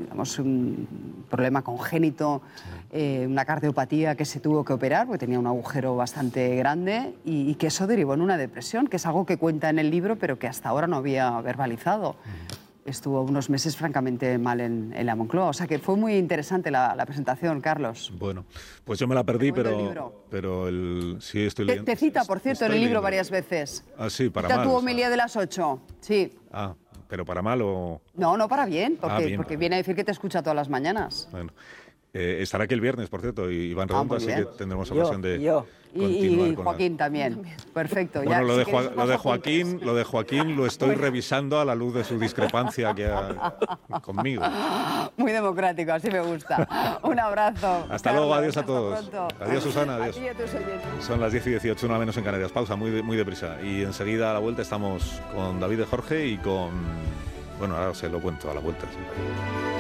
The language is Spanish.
digamos, un problema congénito, una cardiopatía que se tuvo que operar porque tenía un agujero bastante grande y que eso derivó en una depresión, que es algo que cuenta en el libro pero que hasta ahora no había verbalizado. Estuvo unos meses francamente mal en la Moncloa. O sea que fue muy interesante la presentación, Carlos. Bueno, pues yo me la perdí, pero sí estoy leyendo. Te cita, por cierto, en el libro varias veces. Ah, sí, para cita mal. Tu homilía de las 8, sí. Ah, ¿pero para mal o...? No, para bien, bien. porque viene a decir que te escucha todas las mañanas. Bueno. Estará aquí el viernes, por cierto, y Iván Redondo, así que tendremos ocasión de continuar y Joaquín también. Perfecto. Bueno, ya, lo de Joaquín lo estoy revisando a la luz de su discrepancia conmigo. Muy democrático, así me gusta. Un abrazo. Hasta luego, adiós a todos. Adiós, Susana, adiós. A ti y a tus oyentes. Son las 10:18, una menos en Canarias. Pausa, muy deprisa. Y enseguida a la vuelta estamos con David de Jorge y con... Bueno, ahora se lo cuento a la vuelta. Sí.